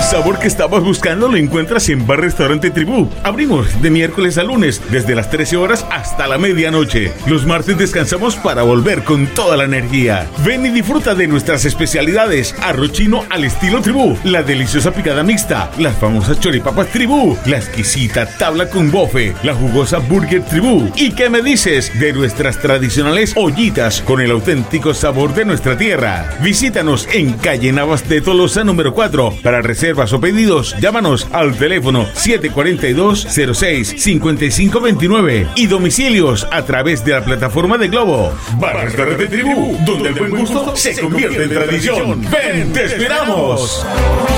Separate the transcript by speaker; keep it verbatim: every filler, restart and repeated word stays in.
Speaker 1: sabor que estabas buscando lo encuentras en Bar Restaurante Tribú. Abrimos de miércoles a lunes desde las trece horas hasta la medianoche. Los martes descansamos para volver con toda la energía. Ven y disfruta de nuestras especialidades: arroz chino al estilo Tribú, la deliciosa picada mixta, las famosas choripapas Tribú, la exquisita tabla con bofe, la jugosa burger Tribú. ¿Y qué me dices de nuestras tradicionales ollitas con el auténtico sabor de nuestra tierra? Visítanos en calle Navas de Tolosa número cuatro. Para reservas o pedidos, llámanos al teléfono siete cuatro dos, cero seis, cinco cinco dos nueve y domicilios a través de la plataforma de Globo. Bar Restaurante Tribú, donde el buen gusto se convierte en tradición. ¡Ven, te esperamos!